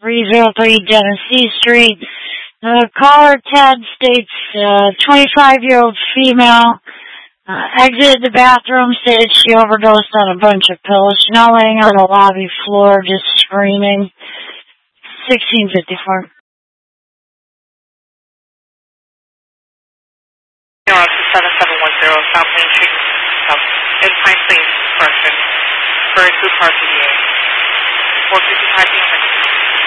303 Genesee Street. Caller Ted states 25-year-old female exited the bathroom, stated she overdosed on a bunch of pills. She's now laying on the lobby floor just screaming. 1654. No, it's 7710 South Main Street. In Pine Plains, Carson. For a two-car PDA. 4:55 p.m.